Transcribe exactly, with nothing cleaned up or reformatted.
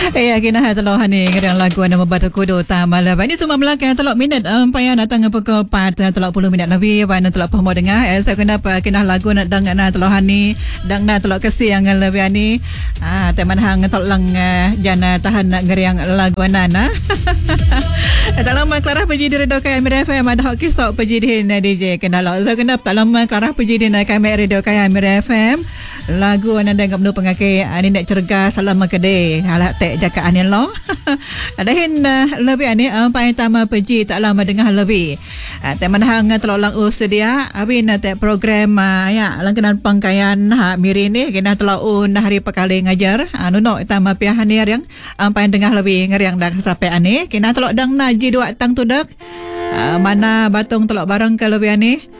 Ya kena ha telok hani ngerang lagu nama batu kudo tamal. Ini semua belakang telok minit um, payah nak tengah pukul empat telok puluh minit lebih wana telok pahmo dengar. Eh saya kena apa kena lagu nak dang na telok hani dang na telok kesi yang lebih ani. Ah teman hang telok lang uh, jana tahan nak ngerang lagu nana. Tak lama Clara pergi di radio Kaya Amir F M ada hok kisah pergi di D J kena lo. Saya kena tak lama Clara pergi di Kaya radio Kaya Amir F M. Lagu anda dengar menu pengakai ani nak cergas salam kede halak tek jaka ani lo. Ada hin lebih ani apa yang tama pergi tak lama dengar lebih. Teman hang telok lang usedia abi na tek program ya langkenan pangkaian ha miri ni kena telok un hari pekali ngajar anu no tama piahan yang apa yang dengar lebih ngeriang dak sampai ani kena telok dang na ji dua tang tudak mana batung telok barang ke lebih ani